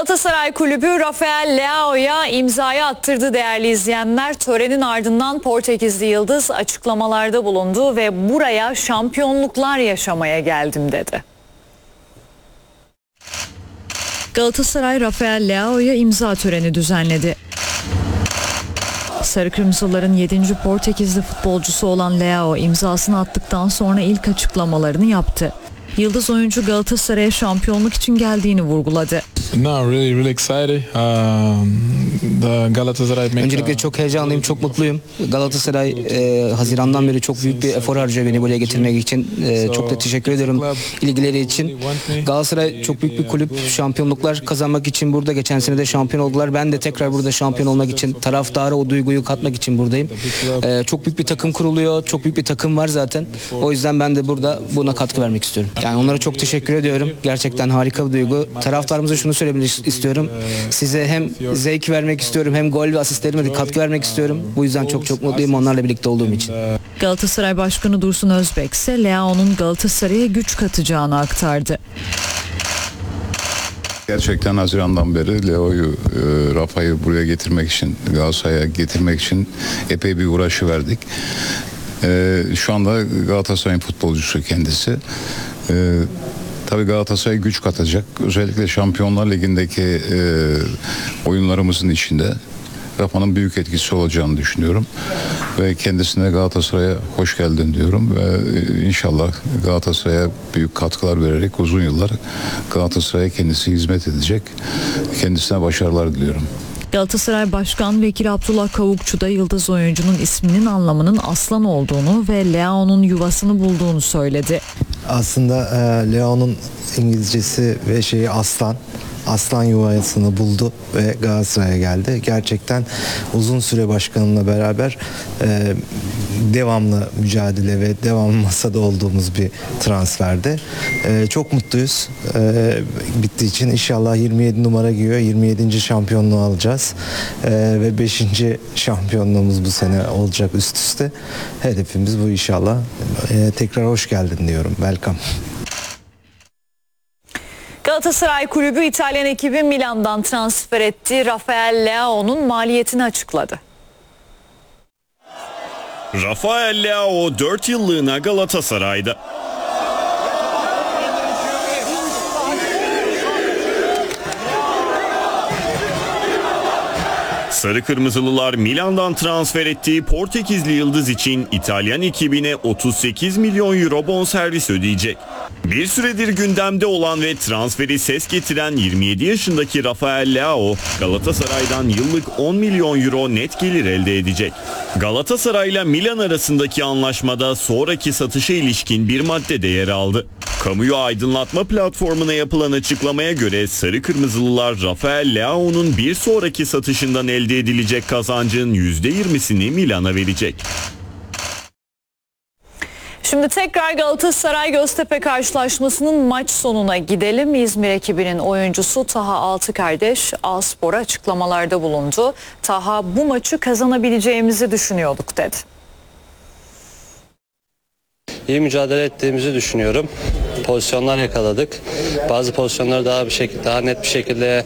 Galatasaray Kulübü Rafael Leao'ya imzayı attırdı değerli izleyenler. Törenin ardından Portekizli Yıldız açıklamalarda bulundu ve buraya şampiyonluklar yaşamaya geldim dedi. Galatasaray Rafael Leao'ya imza töreni düzenledi. Sarı Kırmızıların 7. Portekizli futbolcusu olan Leao imzasını attıktan sonra ilk açıklamalarını yaptı. Yıldız oyuncu Galatasaray'a şampiyonluk için geldiğini vurguladı. Öncelikle çok heyecanlıyım, çok mutluyum. Galatasaray Haziran'dan beri çok büyük bir efor harcıyor beni buraya getirmek için. Çok da teşekkür ediyorum ilgileri için. Galatasaray çok büyük bir kulüp. Şampiyonluklar kazanmak için burada. Geçen sene de şampiyon oldular. Ben de tekrar burada şampiyon olmak için, taraftara o duyguyu katmak için buradayım. Çok büyük bir takım kuruluyor. Çok büyük bir takım var zaten. O yüzden ben de burada buna katkı vermek istiyorum. Yani onlara çok teşekkür ediyorum. Gerçekten harika bir duygu. Taraftarımıza şunu söylemek istiyorum. Size hem zevk vermek istiyorum, hem gol ve asistlerime de katkı vermek istiyorum. Bu yüzden çok mutluyum onlarla birlikte olduğum için. Galatasaray Başkanı Dursun Özbek ise Leao'nun Galatasaray'a güç katacağını aktardı. Gerçekten Haziran'dan beri Leao'yu, Rafa'yı buraya getirmek için, Galatasaray'a getirmek için epey bir uğraşı verdik. Şu anda Galatasaray'ın futbolcusu kendisi. Tabii Galatasaray güç katacak. Özellikle Şampiyonlar Ligi'ndeki oyunlarımızın içinde Rafa'nın büyük etkisi olacağını düşünüyorum. Ve kendisine Galatasaray'a hoş geldin diyorum. Ve inşallah Galatasaray'a büyük katkılar vererek uzun yıllar Galatasaray'a kendisi hizmet edecek. Kendisine başarılar diliyorum. Galatasaray Başkan Vekili Abdullah Kavukçu da Yıldız oyuncunun isminin anlamının aslan olduğunu ve Leao'nun yuvasını bulduğunu söyledi. Aslında Leao'nun İngilizcesi ve şeyi aslan. Aslan yuvasını buldu ve Galatasaray'a geldi. Gerçekten uzun süre başkanımla beraber devamlı mücadele ve devamlı masada olduğumuz bir transferdi. Çok mutluyuz. Bittiği için inşallah 27 numara giyiyor. 27. şampiyonluğu alacağız. Ve 5. şampiyonluğumuz bu sene olacak üst üste. Hedefimiz bu inşallah. Tekrar hoş geldin diyorum. Welcome. Galatasaray Kulübü İtalyan ekibi Milan'dan transfer etti. Rafael Leao'nun maliyetini açıkladı. Rafael Leao 4 yıllığına Galatasaray'da. Sarı Kırmızılılar Milan'dan transfer ettiği Portekizli Yıldız için İtalyan ekibine 38 milyon euro bonservis ödeyecek. Bir süredir gündemde olan ve transferi ses getiren 27 yaşındaki Rafael Leao, Galatasaray'dan yıllık 10 milyon euro net gelir elde edecek. Galatasaray ile Milan arasındaki anlaşmada sonraki satışa ilişkin bir madde de yer aldı. Kamuyu aydınlatma platformuna yapılan açıklamaya göre Sarı Kırmızılılar Rafael Leao'nun bir sonraki satışından elde edilecek kazancın %20'sini Milan'a verecek. Şimdi tekrar Galatasaray Göztepe karşılaşmasının maç sonuna gidelim. İzmir ekibinin oyuncusu Taha Altıkardeş A-Spor'a açıklamalarda bulundu. Taha, bu maçı kazanabileceğimizi düşünüyorduk dedi. İyi mücadele ettiğimizi düşünüyorum. Pozisyonlar yakaladık. Bazı pozisyonları daha net bir şekilde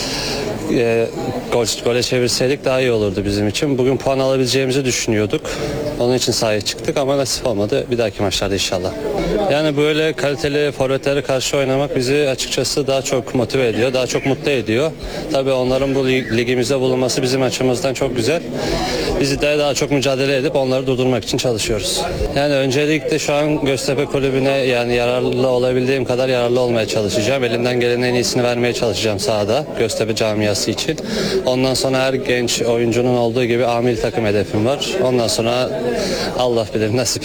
gole çevirseydik daha iyi olurdu bizim için. Bugün puan alabileceğimizi düşünüyorduk. Onun için sahaya çıktık ama nasip olmadı. Bir dahaki maçlarda inşallah. Yani böyle kaliteli forvetlere karşı oynamak bizi açıkçası daha çok motive ediyor, daha çok mutlu ediyor. Tabii onların bu ligimizde bulunması bizim açımızdan çok güzel. Biz de daha çok mücadele edip onları durdurmak için çalışıyoruz. Yani öncelikle şu an Göztepe Kulübü'ne yani yararlı olabildiğim kadar yararlı olmaya çalışacağım. Elimden gelenin en iyisini vermeye çalışacağım sahada Göztepe camiası için. Ondan sonra her genç oyuncunun olduğu gibi amil takım hedefim var. Ondan sonra Allah bilir nasip.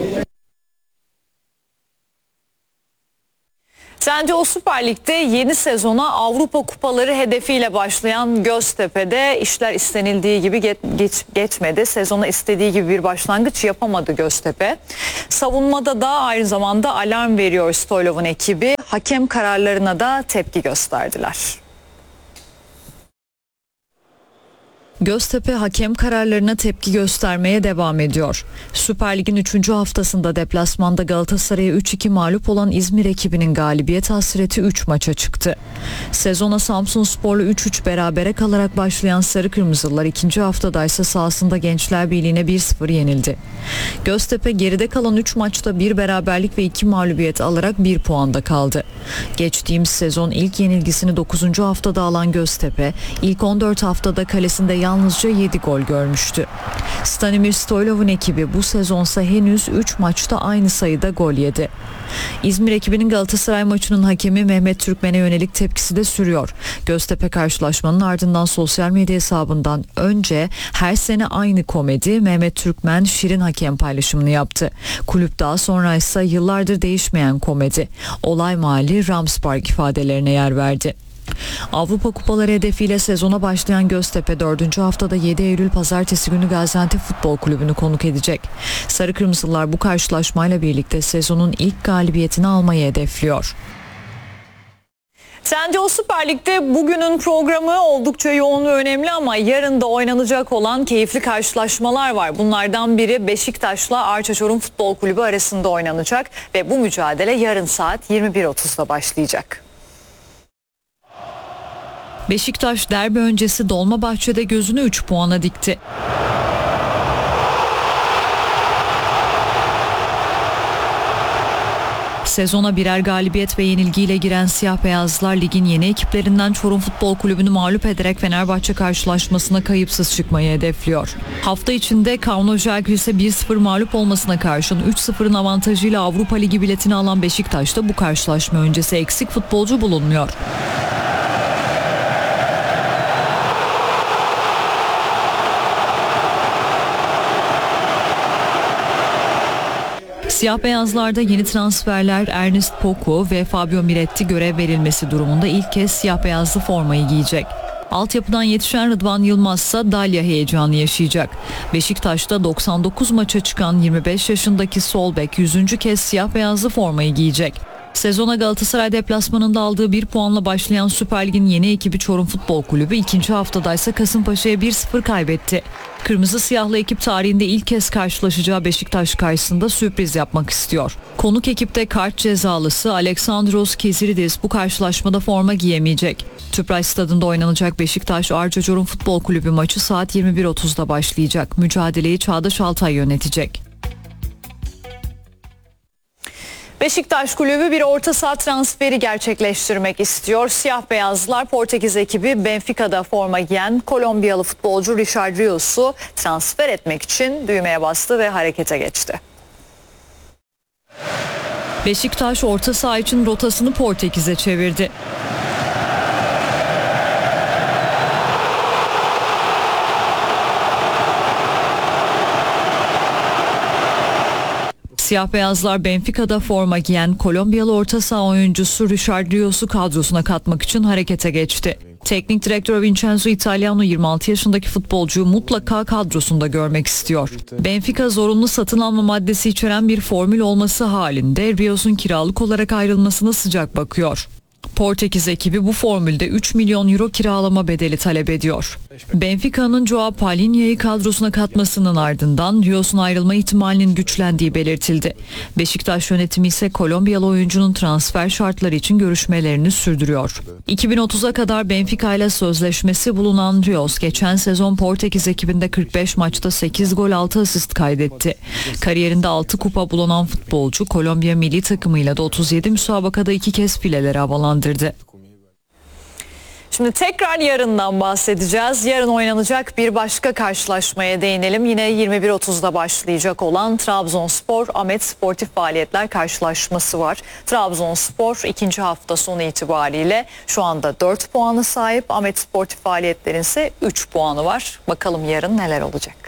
Sence o Süper Lig'de yeni sezona Avrupa Kupaları hedefiyle başlayan Göztepe'de işler istenildiği gibi geçmedi. Sezona istediği gibi bir başlangıç yapamadı Göztepe. Savunmada da aynı zamanda alarm veriyor Stoylov'un ekibi. Hakem kararlarına da tepki gösterdiler. Göztepe hakem kararlarına tepki göstermeye devam ediyor. Süper Lig'in 3. haftasında deplasmanda Galatasaray'a 3-2 mağlup olan İzmir ekibinin galibiyet hasreti 3 maça çıktı. Sezona Samsunspor'la 3-3 berabere kalarak başlayan Sarı Kırmızılar 2. haftadaysa sahasında Gençler Birliği'ne 1-0 yenildi. Göztepe geride kalan 3 maçta 1 beraberlik ve 2 mağlubiyet alarak 1 puanda kaldı. Geçtiğimiz sezon ilk yenilgisini 9. haftada alan Göztepe, ilk 14 haftada kalesinde yalnızca 7 gol görmüştü. Stanimir Stoylov'un ekibi bu sezonsa henüz 3 maçta aynı sayıda gol yedi. İzmir ekibinin Galatasaray maçının hakemi Mehmet Türkmen'e yönelik tepkisi de sürüyor. Göztepe karşılaşmanın ardından sosyal medya hesabından önce her sene aynı komedi Mehmet Türkmen şirin hakem paylaşımını yaptı. Kulüp daha sonra ise yıllardır değişmeyen komedi olay mahalli Ramspark ifadelerine yer verdi. Avrupa Kupaları hedefiyle sezona başlayan Göztepe 4. haftada 7 Eylül Pazartesi günü Gaziantep Futbol Kulübü'nü konuk edecek. Sarı Kırmızılar bu karşılaşmayla birlikte sezonun ilk galibiyetini almayı hedefliyor. Trendyol Süper Lig'de bugünün programı oldukça yoğun ve önemli ama yarın da oynanacak olan keyifli karşılaşmalar var. Bunlardan biri Beşiktaş'la Arça Çorum Futbol Kulübü arasında oynanacak ve bu mücadele yarın saat 21.30'da başlayacak. Beşiktaş derbi öncesi Dolmabahçe'de gözünü 3 puana dikti. Sezona birer galibiyet ve yenilgiyle giren siyah beyazlar ligin yeni ekiplerinden Çorum Futbol Kulübü'nü mağlup ederek Fenerbahçe karşılaşmasına kayıpsız çıkmayı hedefliyor. Hafta içinde Kaunojelgris'e 1-0 mağlup olmasına karşın 3-0'ın avantajıyla Avrupa Ligi biletini alan Beşiktaş'ta bu karşılaşma öncesi eksik futbolcu bulunmuyor. Siyah beyazlarda yeni transferler Ernest Poku ve Fabio Miretti görev verilmesi durumunda ilk kez siyah beyazlı formayı giyecek. Altyapıdan yetişen Rıdvan Yılmazsa Dalya heyecanı yaşayacak. Beşiktaş'ta 99 maça çıkan 25 yaşındaki sol bek 100. kez siyah beyazlı formayı giyecek. Sezona Galatasaray deplasmanında aldığı 1 puanla başlayan Süper Lig'in yeni ekibi Çorum Futbol Kulübü 2. haftadaysa Kasımpaşa'ya 1-0 kaybetti. Kırmızı siyahlı ekip tarihinde ilk kez karşılaşacağı Beşiktaş karşısında sürpriz yapmak istiyor. Konuk ekipte kart cezalısı Alexandros Keziridis bu karşılaşmada forma giyemeyecek. Tüpraş Stadı'nda oynanacak Beşiktaş Arça Çorum Futbol Kulübü maçı saat 21.30'da başlayacak. Mücadeleyi Çağdaş Altay yönetecek. Beşiktaş Kulübü bir orta saha transferi gerçekleştirmek istiyor. Siyah beyazlılar Portekiz ekibi Benfica'da forma giyen Kolombiyalı futbolcu Richard Rios'u transfer etmek için düğmeye bastı ve harekete geçti. Beşiktaş orta saha için rotasını Portekiz'e çevirdi. Siyah beyazlar Benfica'da forma giyen Kolombiyalı orta saha oyuncusu Richard Rios'u kadrosuna katmak için harekete geçti. Teknik direktör Vincenzo Italiano 26 yaşındaki futbolcuyu mutlaka kadrosunda görmek istiyor. Benfica zorunlu satın alma maddesi içeren bir formül olması halinde Rios'un kiralık olarak ayrılmasına sıcak bakıyor. Portekiz ekibi bu formülde 3 milyon euro kiralama bedeli talep ediyor. Benfica'nın Joao Palhinha'yı kadrosuna katmasının ardından Rios'un ayrılma ihtimalinin güçlendiği belirtildi. Beşiktaş yönetimi ise Kolombiyalı oyuncunun transfer şartları için görüşmelerini sürdürüyor. 2030'a kadar Benfica ile sözleşmesi bulunan Rios geçen sezon Portekiz ekibinde 45 maçta 8 gol 6 asist kaydetti. Kariyerinde 6 kupa bulunan futbolcu Kolombiya milli takımıyla da 37 müsabakada 2 kez fileleri havalandırdı. Şimdi tekrar yarından bahsedeceğiz. Yarın oynanacak bir başka karşılaşmaya değinelim. Yine 21.30'da başlayacak olan Trabzonspor Ahmet Sportif Faaliyetler karşılaşması var. Trabzonspor 2. hafta sonu itibariyle şu anda 4 puanı sahip. Ahmet Sportif Faaliyetler'in ise 3 puanı var. Bakalım yarın neler olacak.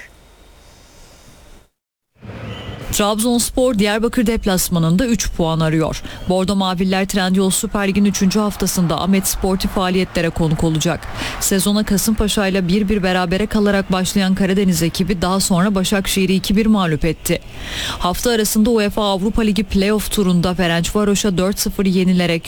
Trabzonspor Diyarbakır deplasmanında 3 puan arıyor. Bordo Maviller Trendyol Süper Lig'in 3. haftasında Ahmet Sportif Faaliyetlere konuk olacak. Sezona Kasımpaşa ile 1-1 berabere kalarak başlayan Karadeniz ekibi daha sonra Başakşehir'i 2-1 mağlup etti. Hafta arasında UEFA Avrupa Ligi playoff turunda Ferencvaros'a 4-0 yenilerek